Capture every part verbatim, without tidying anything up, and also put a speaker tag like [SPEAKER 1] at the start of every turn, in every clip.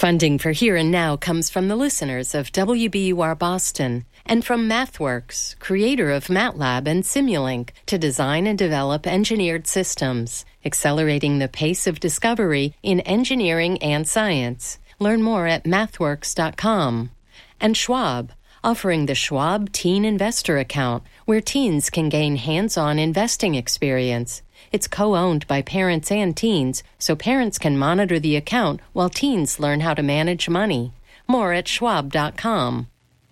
[SPEAKER 1] Funding for Here and Now comes from the listeners of W B U R Boston and from MathWorks, creator of MATLAB and Simulink, to design and develop engineered systems, accelerating the pace of discovery in engineering and science. Learn more at mathworks dot com. And Schwab, offering the Schwab Teen Investor Account, where teens can gain hands-on investing experience. It's co-owned by parents and teens, so parents can monitor the account while teens learn how to manage money. More at schwab dot com.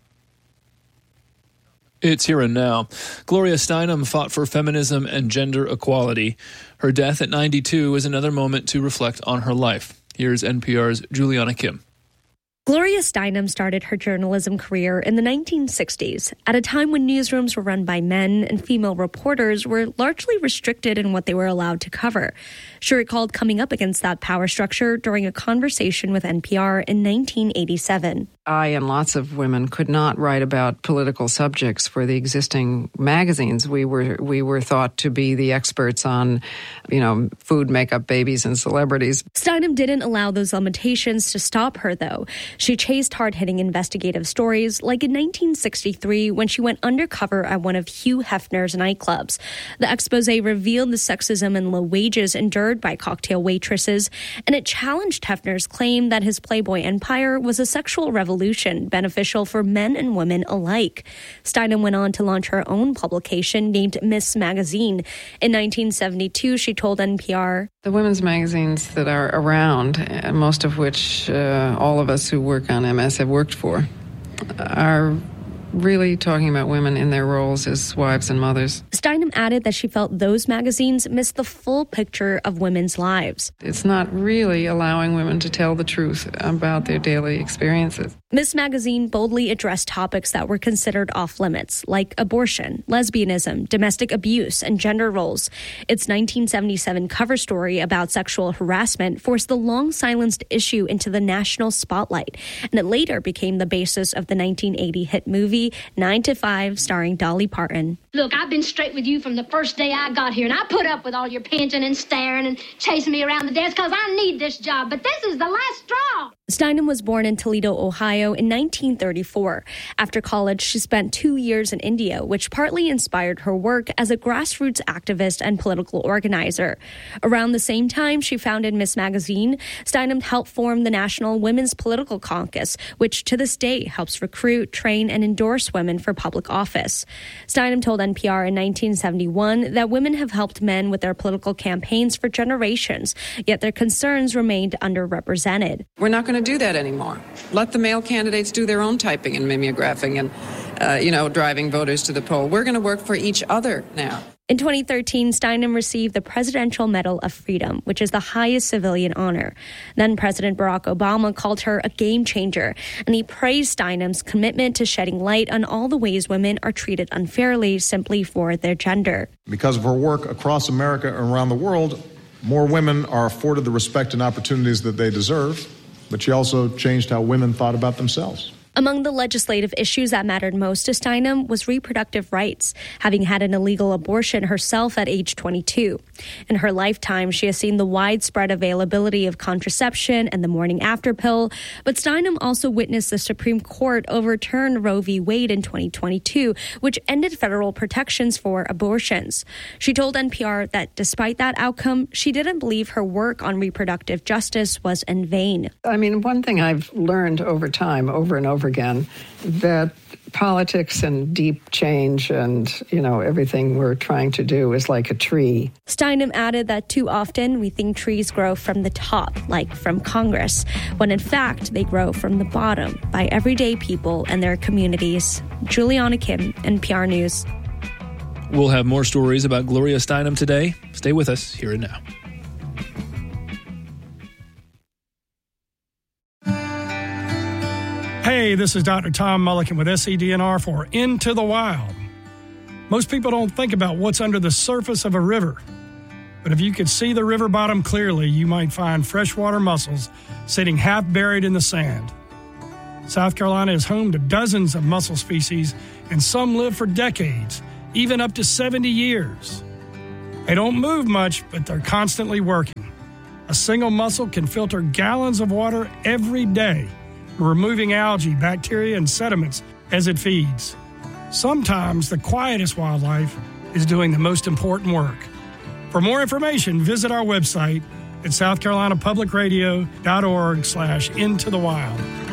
[SPEAKER 2] It's Here and Now. Gloria Steinem fought for feminism and gender equality. Her death at ninety-two is another moment to reflect on her life. Here's N P R's Juliana Kim.
[SPEAKER 3] Gloria Steinem started her journalism career in the nineteen sixties, at a time when newsrooms were run by men and female reporters were largely restricted in what they were allowed to cover. She recalled coming up against that power structure during a conversation with N P R in nineteen eighty-seven.
[SPEAKER 4] I and lots of women could not write about political subjects for the existing magazines. We were we were thought to be the experts on, you know, food, makeup, babies, and celebrities.
[SPEAKER 3] Steinem didn't allow those limitations to stop her, though. She chased hard-hitting investigative stories, like in nineteen sixty-three when she went undercover at one of Hugh Hefner's nightclubs. The expose revealed the sexism and low wages endured by cocktail waitresses, and it challenged Hefner's claim that his Playboy empire was a sexual revolution beneficial for men and women alike. Steinem went on to launch her own publication named Miss Magazine. In nineteen seventy-two, she told N P R,
[SPEAKER 4] "The women's magazines that are around, most of which uh, all of us who work on M S have worked for, are really talking about women in their roles as wives and mothers."
[SPEAKER 3] Steinem added that she felt those magazines missed the full picture of women's lives.
[SPEAKER 4] It's not really allowing women to tell the truth about their daily experiences.
[SPEAKER 3] Miss Magazine boldly addressed topics that were considered off-limits, like abortion, lesbianism, domestic abuse, and gender roles. Its nineteen seventy-seven cover story about sexual harassment forced the long-silenced issue into the national spotlight, and it later became the basis of the nineteen eighty hit movie Nine to Five, starring Dolly Parton.
[SPEAKER 5] "Look, I've been straight with you from the first day I got here, and I put up with all your pinching and staring and chasing me around the desk because I need this job, but this is the last straw."
[SPEAKER 3] Steinem was born in Toledo, Ohio in nineteen thirty-four. After college, she spent two years in India, which partly inspired her work as a grassroots activist and political organizer. Around the same time she founded Miss Magazine, Steinem helped form the National Women's Political Caucus, which to this day helps recruit, train, and endorse women for public office. Steinem told N P R in nineteen seventy-one that women have helped men with their political campaigns for generations, yet their concerns remained underrepresented.
[SPEAKER 4] We're not going to do that anymore. Let the male candidates do their own typing and mimeographing and, uh, you know, driving voters to the poll. We're going to work for each other now.
[SPEAKER 3] In twenty thirteen, Steinem received the Presidential Medal of Freedom, which is the highest civilian honor. Then President Barack Obama called her a game changer, and he praised Steinem's commitment to shedding light on all the ways women are treated unfairly simply for their gender.
[SPEAKER 6] Because of her work across America and around the world, more women are afforded the respect and opportunities that they deserve, but she also changed how women thought about themselves.
[SPEAKER 3] Among the legislative issues that mattered most to Steinem was reproductive rights, having had an illegal abortion herself at age twenty-two. In her lifetime, she has seen the widespread availability of contraception and the morning after pill, but Steinem also witnessed the Supreme Court overturn Roe v. Wade in twenty twenty-two, which ended federal protections for abortions. She told N P R that despite that outcome, she didn't believe her work on reproductive justice was in vain.
[SPEAKER 4] I mean, one thing I've learned over time, over and over again, that politics and deep change and, you know, everything we're trying to do is like a tree.
[SPEAKER 3] Steinem added that too often we think trees grow from the top, like from Congress, when in fact they grow from the bottom by everyday people and their communities. Juliana Kim, N P R News.
[SPEAKER 2] We'll have more stories about Gloria Steinem today. Stay with us here and now.
[SPEAKER 7] Hey, this is Doctor Tom Mulliken with S C D N R for Into the Wild. Most people don't think about what's under the surface of a river. But if you could see the river bottom clearly, you might find freshwater mussels sitting half buried in the sand. South Carolina is home to dozens of mussel species, and some live for decades, even up to seventy years. They don't move much, but they're constantly working. A single mussel can filter gallons of water every day, removing algae, bacteria, and sediments as it feeds. Sometimes the quietest wildlife is doing the most important work. For more information, visit our website at south carolina public radio dot org slash into the wild.